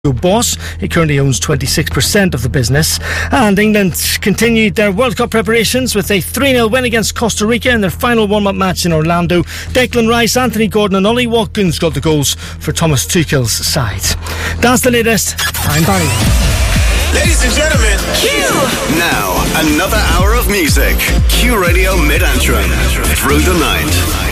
boss. He currently owns 26% of the business. And England continued their World Cup preparations with a 3-0 win against Costa Rica in their final warm-up match in Orlando. Declan Rice, Anthony Gordon and Ollie Watkins got the goals for Thomas Tuchel's side. That's the latest. I'm Barry. Ladies and gentlemen, Q! Now, another hour of music. Q Radio Mid-Antrim. Through the night.